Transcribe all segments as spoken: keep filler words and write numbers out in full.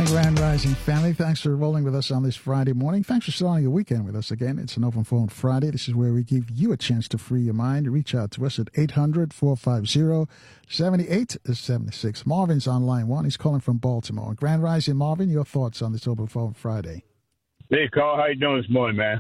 Grand Rising family. Thanks for rolling with us on this Friday morning. Thanks for starting your weekend with us again. It's an Open Phone Friday. This is where we give you a chance to free your mind. Reach out to us at eight hundred, four five zero, seven eight seven six. Marvin's on line one. He's calling from Baltimore. Grand Rising, Marvin, your thoughts on this Open Phone Friday? Hey, Carl, how you doing this morning, man?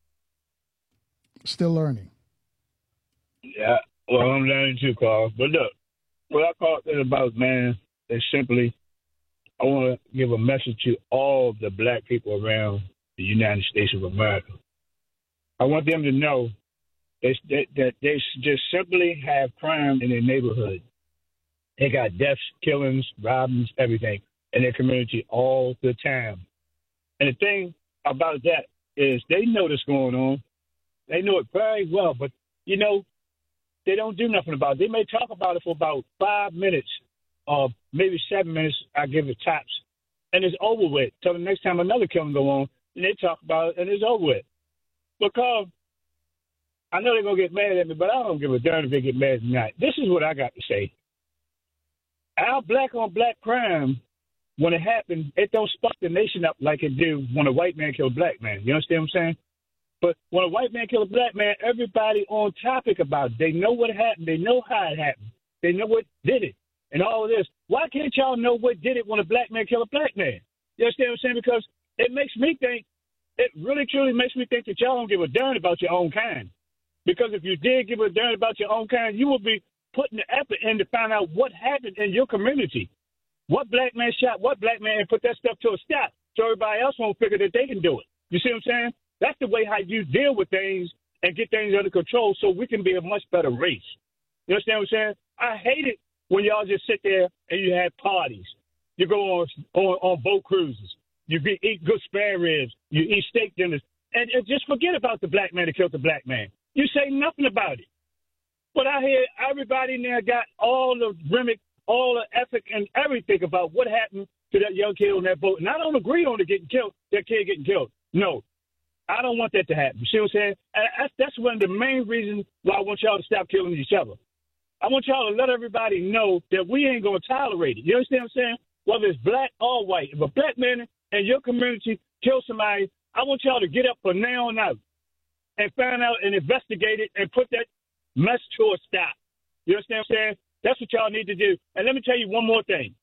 Still learning. Yeah, well, I'm learning too, Carl. But look, what I call it about, man, is simply I want to give a message to all the black people around the United States of America. I want them to know that, that, that they just simply have crime in their neighborhood. They got deaths, killings, robberies, everything in their community all the time. And the thing about that is they know what's going on. They know it very well, but, you know, they don't do nothing about it. They may talk about it for about five minutes or maybe seven minutes, I give it tops, and it's over with. Till the next time another killing go on, and they talk about it, and it's over with. Because I know they're going to get mad at me, but I don't give a darn if they get mad or not. This is what I got to say. Our black-on-black crime, when it happens, it don't spark the nation up like it do when a white man kills a black man. You understand what I'm saying? But when a white man kills a black man, everybody on topic about it. They know what happened. They know how it happened. They know what did it. And all of this. Why can't y'all know what did it when a black man killed a black man? You understand what I'm saying? Because it makes me think, it really truly makes me think that y'all don't give a darn about your own kind. Because if you did give a darn about your own kind, you would be putting the effort in to find out what happened in your community. What black man shot what black man and put that stuff to a stop so everybody else won't figure that they can do it. You see what I'm saying? That's the way how you deal with things and get things under control so we can be a much better race. You understand what I'm saying? I hate it when y'all just sit there and you have parties. You go on on, on boat cruises. You be, eat good spare ribs. You eat steak dinners. And, and just forget about the black man that killed the black man. You say nothing about it. But I hear everybody in there got all the remic, all the ethic and everything about what happened to that young kid on that boat. And I don't agree on it getting killed, that kid getting killed. No. I don't want that to happen. You see what I'm saying? And that's, that's one of the main reasons why I want y'all to stop killing each other. I want y'all to let everybody know that we ain't going to tolerate it. You understand what I'm saying? Whether it's black or white. If a black man in your community kills somebody, I want y'all to get up from now on out and find out and investigate it and put that mess to a stop. You understand what I'm saying? That's what y'all need to do. And let me tell you one more thing.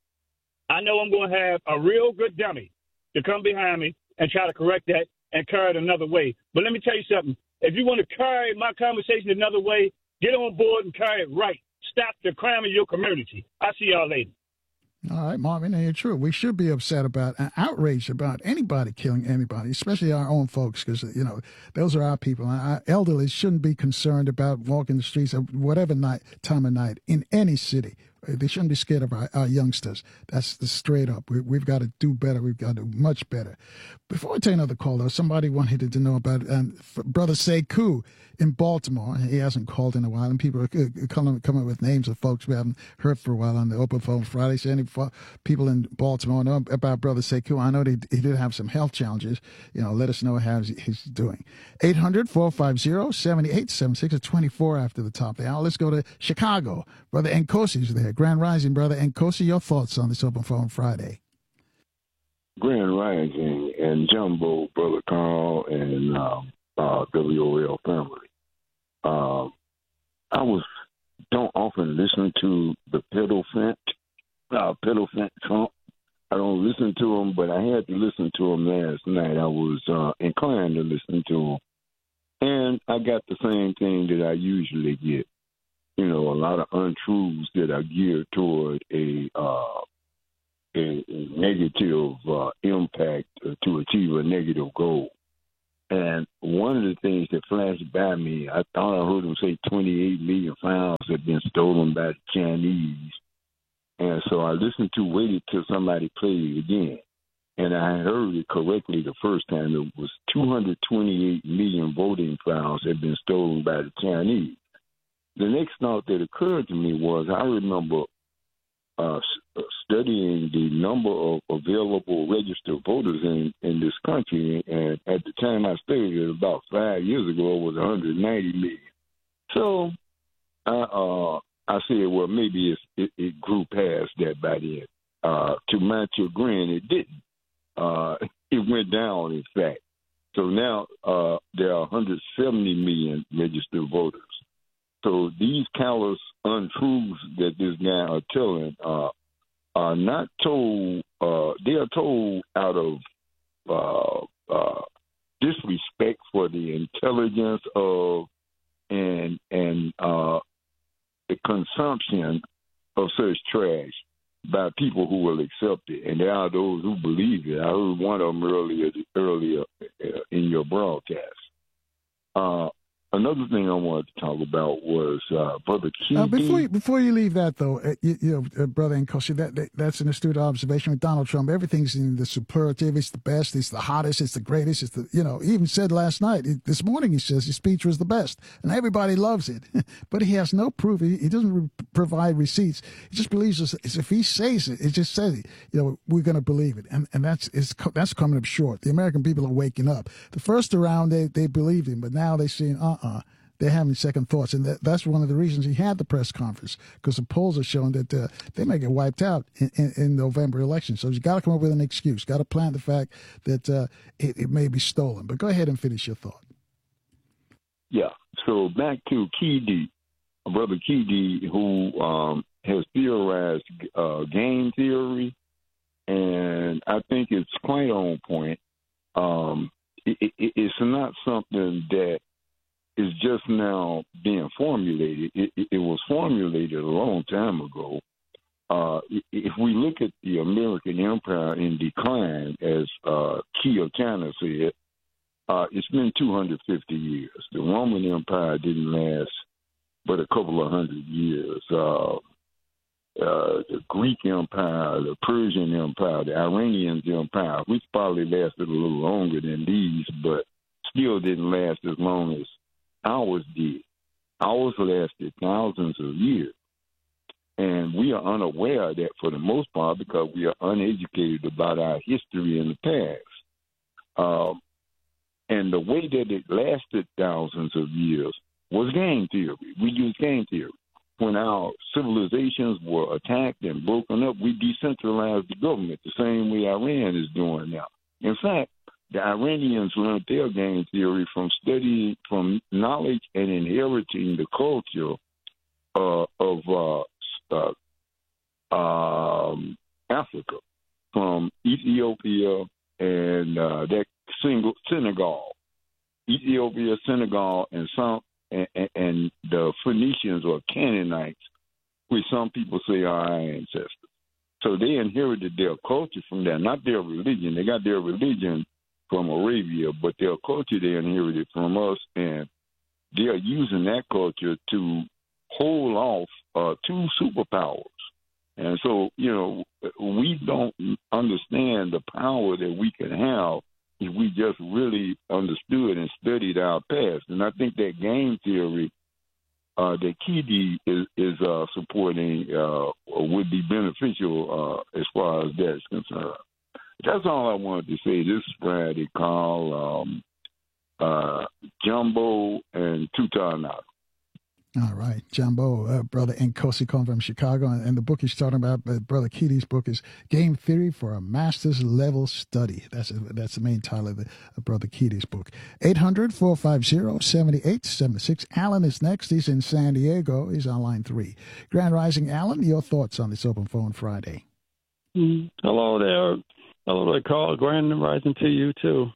I know I'm going to have a real good dummy to come behind me and try to correct that and carry it another way. But let me tell you something. If you want to carry my conversation another way, get on board and carry it right. Stop the crime in your community. I'll see y'all later. All right, Marvin, and you're true. We should be upset about, uh, outraged about anybody killing anybody, especially our own folks, because, you know, those are our people. Our elderly shouldn't be concerned about walking the streets at whatever night, time of night in any city. They shouldn't be scared of our, our youngsters. That's the straight up. We, we've got to do better. We've got to do much better. Before I take another call, though, somebody wanted to know about um, Brother Sekou in Baltimore. He hasn't called in a while, and people are coming, coming up with names of folks we haven't heard for a while on the Open Phone Friday. So any fo- people in Baltimore know about Brother Sekou. I know they, he did have some health challenges. You know, let us know how he's doing. eight hundred, four five zero, seven eight seven six at twenty-four after the top of the hour. Let's go to Chicago. Brother Nkosi's there. Grand Rising, Brother Nkosi, your thoughts on this Open Phone Friday? Grand Rising and Jumbo, Brother Carl, and um, uh, W O L family. Uh, I was don't often listen to the pedal fent, uh, pedal fent Trump. I don't listen to him, but I had to listen to him last night. I was uh, inclined to listen to him, and I got the same thing that I usually get. You know, a lot of untruths that are geared toward a uh, a, a negative uh, impact to achieve a negative goal. And one of the things that flashed by me, I thought I heard him say twenty-eight million files had been stolen by the Chinese. And so I listened to, waited till somebody played it again. And I heard it correctly the first time. It was two hundred twenty-eight million voting files had been stolen by the Chinese. The next thought that occurred to me was I remember uh, studying the number of available registered voters in, in this country, and at the time I studied it about five years ago, it was one hundred ninety million. So I, uh, I said, well, maybe it's, it, it grew past that by then. uh, to my chagrin, it didn't. Uh, it went down, in fact. So now uh, there are one hundred seventy million registered voters. So these callous untruths that this guy are telling uh, are not told. Uh, they are told out of uh, uh, disrespect for the intelligence of and and uh, the consumption of such trash by people who will accept it, and there are those who believe it. I heard one of them earlier earlier in your broadcast. Uh, Another thing I wanted to talk about was uh, Brother Key. Uh, before you, before you leave that, though, uh, you, you know, uh, Brother Nkosi, that, that that's an astute observation with Donald Trump. Everything's in the superlative. It's the best. It's the hottest. It's the greatest. It's the, you know, he even said last night, this morning, he says his speech was the best, and everybody loves it. But he has no proof. He, he doesn't re- provide receipts. He just believes us. If he says it, it just says it. You know, we're going to believe it, and and that's it's, that's coming up short. The American people are waking up. The first round, they they believed him, but now they're saying, uh. Uh-uh. They're having second thoughts, and that, that's one of the reasons he had the press conference, because the polls are showing that uh, they may get wiped out in, in, in November election. So you got to come up with an excuse, got to plant the fact that uh, it, it may be stolen. But go ahead and finish your thought. Yeah. So back to Keedy, Brother Keedy, who um, has theorized uh, game theory, and I think it's quite on point. Um, it, it, it's not something that is just now being formulated. It, it, it was formulated a long time ago. Uh, if we look at the American empire in decline, as uh, Keogh China said, uh, it's been two hundred fifty years. The Roman Empire didn't last but a couple of hundred years. Uh, uh, the Greek Empire, the Persian Empire, the Iranian Empire, which probably lasted a little longer than these, but still didn't last as long as ours did. Ours lasted thousands of years. And we are unaware of that for the most part because we are uneducated about our history in the past. Um, and the way that it lasted thousands of years was game theory. We used game theory. When our civilizations were attacked and broken up, we decentralized the government the same way Iran is doing now. In fact, the Iranians learned their game theory from studying, from knowledge and inheriting the culture uh, of uh, uh, um, Africa, from Ethiopia and uh, that single Senegal, Ethiopia, Senegal, and some and, and the Phoenicians or Canaanites, which some people say are our ancestors. So they inherited their culture from there, not their religion. They got their religion from Arabia, but their culture they inherited from us, and they are using that culture to hold off uh, two superpowers. And so, you know, we don't understand the power that we can have if we just really understood and studied our past. And I think that game theory uh, that Keedy is, is uh, supporting uh, would be beneficial uh, as far as that is concerned. That's all I wanted to say. This is Friday, Carl, um, uh, Jumbo, and Tutanaka. All right, Jumbo, uh, Brother Nkosi calling from Chicago. And, and the book he's talking about, uh, Brother Keedy's book, is Game Theory for a Master's Level Study. That's a, that's the main title of, the, of Brother Keedy's book. eight hundred, four five zero, seven eight seven six. Alan is next. He's in San Diego. He's on line three. Grand Rising, Alan, your thoughts on this Open Phone Friday? Mm. Hello there. Hello there, Carl. Grand Rising to you, too.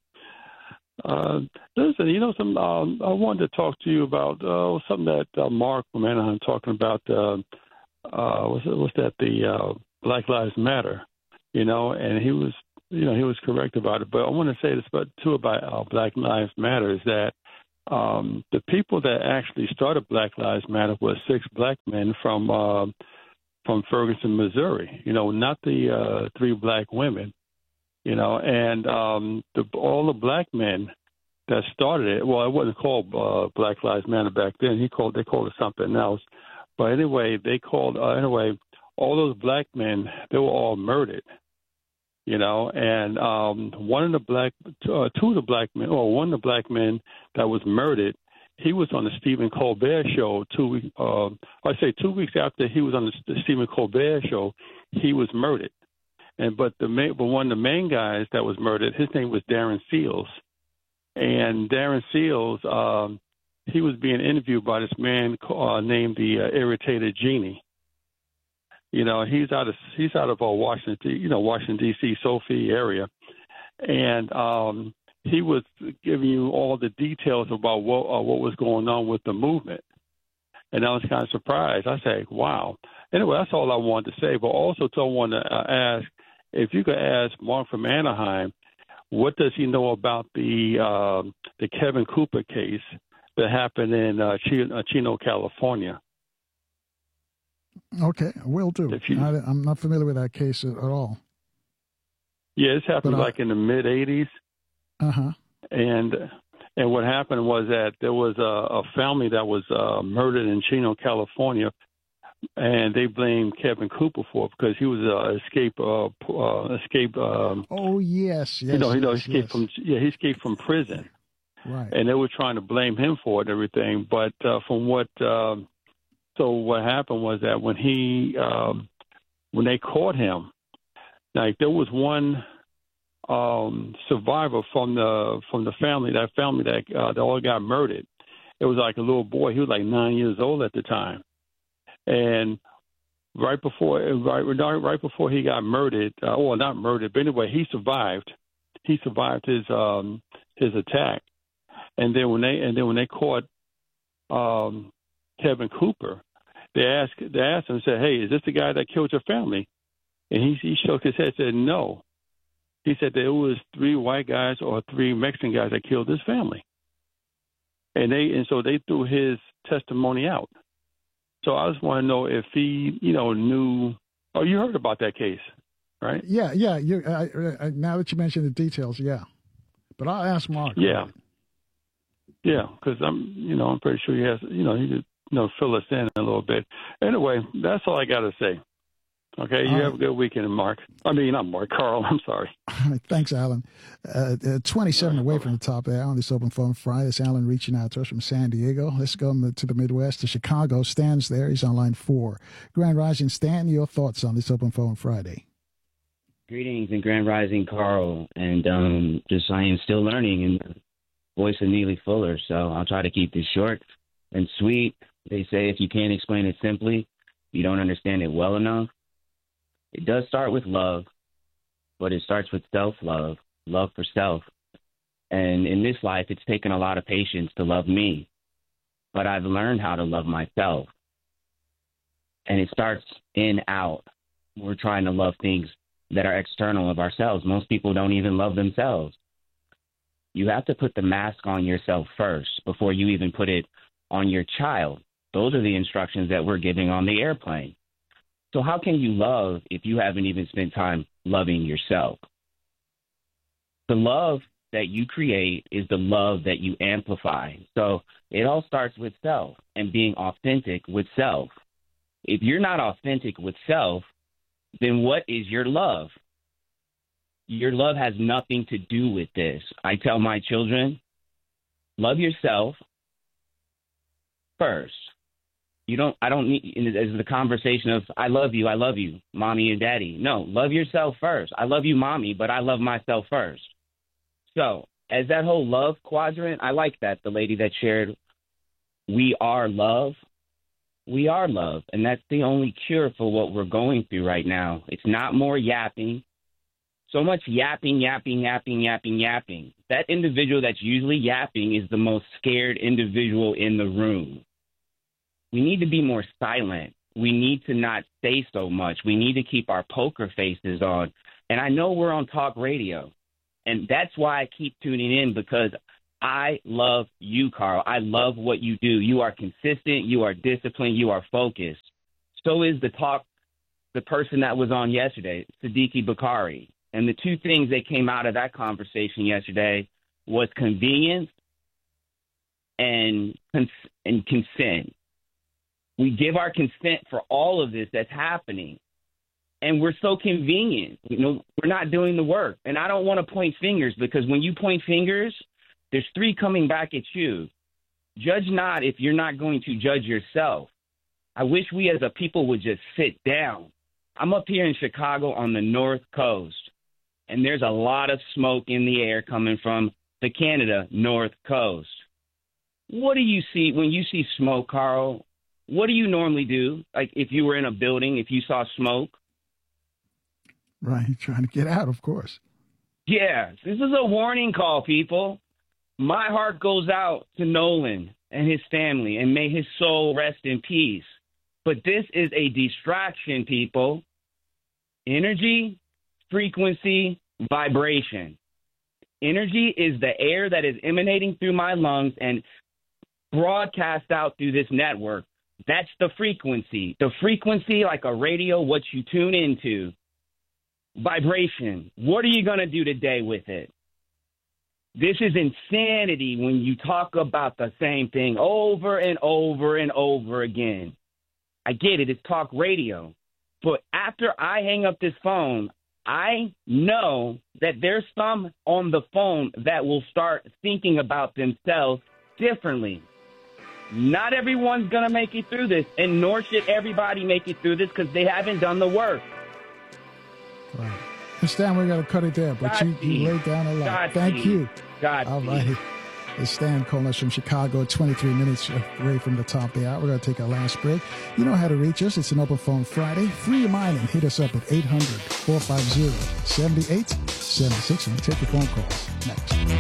Uh, listen, you know, some um, I wanted to talk to you about uh, something that uh, Mark from Anaheim talking about. Uh, uh, what's, what's that? The uh, Black Lives Matter. You know, and he was, you know, he was correct about it. But I want to say this, but too about uh, Black Lives Matter is that um, the people that actually started Black Lives Matter were six black men from uh, from Ferguson, Missouri. You know, not the uh, three black women. You know, and um, the, all the black men that started it, well, it wasn't called uh, Black Lives Matter back then. He called they called it something else. But anyway, they called uh, anyway all those black men. They were all murdered. You know, and um, one of the black, uh, two of the black men, or one of the black men that was murdered, he was on the Stephen Colbert show two weeks. Uh, I say two weeks after he was on the Stephen Colbert show, he was murdered. And but the main, but one of the main guys that was murdered, his name was Darren Seals, and Darren Seals, um, he was being interviewed by this man uh, named the uh, Irritated Genie. You know, he's out of he's out of uh, Washington, you know, Washington D C, Sophie area, and um, he was giving you all the details about what uh, what was going on with the movement. And I was kind of surprised. I said, "Wow." Anyway, that's all I wanted to say. But also, I want to uh, ask if you could ask Mark from Anaheim, what does he know about the uh, the Kevin Cooper case that happened in uh, Chino, Chino, California? Okay, will do. You, I, I'm not familiar with that case at, at all. Yeah, this happened but, uh, like in the mid eighties. Uh huh. And and what happened was that there was a, a family that was uh, murdered in Chino, California, and they blamed Kevin Cooper for it because he was uh, escape uh, uh, escape. Um, oh yes, yes. You know, yes, you know, escaped yes. from yeah, he escaped from prison. Right. And they were trying to blame him for it and everything. But uh, from what um, so what happened was that when he um, when they caught him, like there was one um, survivor from the from the family that family that uh, that all got murdered. It was like a little boy. He was like nine years old at the time. And right before, right, right before he got murdered, uh, well, not murdered, but anyway, he survived. He survived his um, his attack. And then when they and then when they caught um, Kevin Cooper, they asked they asked him, said, "Hey, is this the guy that killed your family?" And he he shook his head, said, "No." He said that it was three white guys or three Mexican guys that killed his family. And they and so they threw his testimony out. So I just want to know if he, you know, knew. Oh, you heard about that case, right? Yeah, yeah. You I, I, now that you mentioned the details, yeah. But I'll ask Mark. Yeah, yeah, because I'm, you know, I'm pretty sure he has, you know, he could, you know, fill us in a little bit. Anyway, that's all I got to say. Okay, you all have right. a good weekend, Mark. I mean, not Mark, Carl. I'm sorry. Thanks, Alan. Uh, uh, twenty-seven away from the top there on this Open Phone Friday. It's Alan reaching out to us from San Diego. Let's go to the Midwest, to Chicago. Stan's there. He's on line four. Grand Rising, Stan, your thoughts on this Open Phone Friday? Greetings and Grand Rising, Carl. And um, just I am still learning in the voice of Neely Fuller, so I'll try to keep this short and sweet. They say if you can't explain it simply, you don't understand it well enough. It does start with love, but it starts with self-love, love for self. And in this life, it's taken a lot of patience to love me, but I've learned how to love myself. And it starts in, out. We're trying to love things that are external of ourselves. Most people don't even love themselves. You have to put the mask on yourself first before you even put it on your child. Those are the instructions that we're giving on the airplane. So how can you love if you haven't even spent time loving yourself? The love that you create is the love that you amplify. So it all starts with self and being authentic with self. If you're not authentic with self, then what is your love? Your love has nothing to do with this. I tell my children, love yourself first. You don't, I don't need, as the conversation of, I love you, I love you, mommy and daddy. No, love yourself first. I love you, mommy, but I love myself first. So as that whole love quadrant, I like that, the lady that shared, we are love. We are love. And that's the only cure for what we're going through right now. It's not more yapping. So much yapping, yapping, yapping, yapping, yapping. That individual that's usually yapping is the most scared individual in the room. We need to be more silent. We need to not say so much. We need to keep our poker faces on. And I know we're on talk radio, and that's why I keep tuning in, because I love you, Carl. I love what you do. You are consistent. You are disciplined. You are focused. So is the talk, the person that was on yesterday, Siddiqui Bakari. And the two things that came out of that conversation yesterday was convenience and cons- and consent. We give our consent for all of this that's happening, and we're so convenient. You know, we're not doing the work. And I don't want to point fingers, because when you point fingers, there's three coming back at you. Judge not if you're not going to judge yourself. I wish we as a people would just sit down I'm up here in Chicago on the North Coast, and there's a lot of smoke in the air coming from the Canada North Coast. What do you see when you see smoke, Carl? What do you normally do? Like if you were in a building, if you saw smoke? Right, trying to get out, of course. Yeah, this is a warning call, people. My heart goes out to Nolan and his family, and may his soul rest in peace. But this is a distraction, people. Energy, frequency, vibration. Energy is the air that is emanating through my lungs and broadcast out through this network. That's the frequency. The frequency, like a radio, what you tune into. Vibration. What are you going to do today with it? This is insanity when you talk about the same thing over and over and over again. I get it. It's talk radio. But after I hang up this phone, I know that there's some on the phone that will start thinking about themselves differently. Not everyone's going to make it through this, and nor should everybody make it through this because they haven't done the work. Right. Stan, we got to cut it there, but you, you laid down a lot. God Thank geez. you. God All right. It's Stan calling us from Chicago, twenty-three minutes away from the top of the hour. We're going to take our last break. You know how to reach us. It's an open phone Friday. Free your mind and hit us up at eight hundred, four five zero, seven eight seven six and take your phone calls next.